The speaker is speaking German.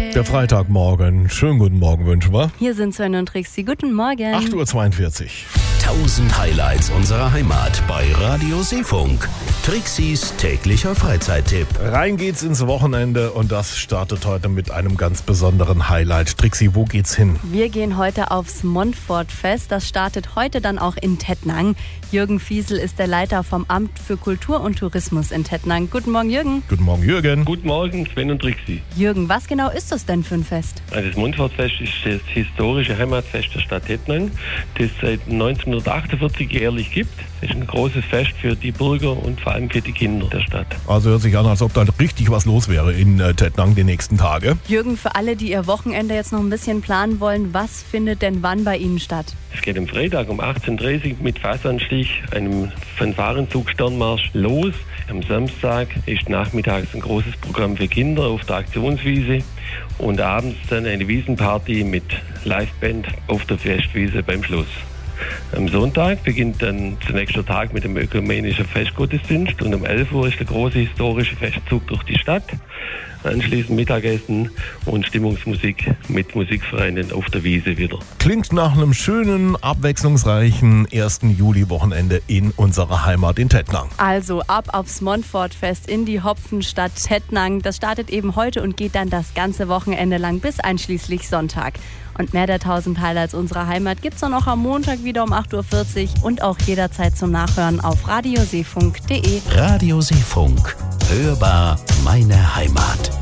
Der Freitagmorgen. Schönen guten Morgen wünschen wir. Hier sind Sven und Trixi. Guten Morgen. 8.42 Uhr. 1000 Highlights unserer Heimat bei Radio Seefunk. Trixis täglicher Freizeittipp. Rein geht's ins Wochenende und das startet heute mit einem ganz besonderen Highlight. Trixi, wo geht's hin? Wir gehen heute aufs Montfortfest. Das startet heute dann auch in Tettnang. Jürgen Fiesel ist der Leiter vom Amt für Kultur und Tourismus in Tettnang. Guten Morgen, Jürgen. Guten Morgen, Jürgen. Guten Morgen, Sven und Trixi. Jürgen, was genau ist das denn für ein Fest? Also das Montfortfest ist das historische Heimatfest der Stadt Tettnang, das es seit 1948 jährlich gibt. Es ist ein großes Fest für die Bürger und vor allem für die Kinder der Stadt. Also hört sich an, als ob da richtig was los wäre in Tettnang die nächsten Tage. Jürgen, für alle, die ihr Wochenende jetzt noch ein bisschen planen wollen, was findet denn wann bei Ihnen statt? Es geht am Freitag um 18.30 Uhr mit Fassanstich, einem Fanfarenzug Sternmarsch los. Am Samstag ist nachmittags ein großes Programm für Kinder auf der Aktionswiese und abends dann eine Wiesenparty mit Liveband auf der Festwiese beim Schluss. Am Sonntag beginnt dann zunächst der Tag mit dem ökumenischen Festgottesdienst und um 11 Uhr ist der große historische Festzug durch die Stadt. Anschließend Mittagessen und Stimmungsmusik mit Musikvereinen auf der Wiese wieder. Klingt nach einem schönen, abwechslungsreichen 1. Juli-Wochenende in unserer Heimat in Tettnang. Also ab aufs Montfortfest in die Hopfenstadt Tettnang. Das startet eben heute und geht dann das ganze Wochenende lang bis einschließlich Sonntag. Und mehr der 1000 Highlights unserer Heimat gibt's dann auch am Montag wieder um 8.40 Uhr und auch jederzeit zum Nachhören auf radioseefunk.de. Radio Seefunk. Hörbar meine Heimat.